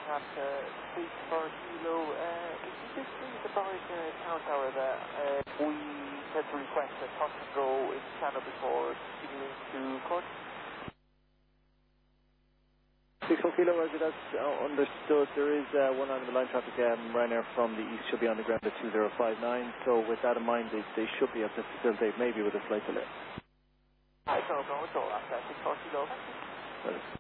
have to speak for Kilo. If you just please advise Town Tower that we had to request a touch and go in the channel before continuing to court. 61 Kilo, Roger, that's understood. There is one on the line traffic, Ryanair from the east should be on the ground at 2059, so with that in mind, they should be able to facilitate maybe with a slight delay. I don't know, it's all right, 64 Kilo.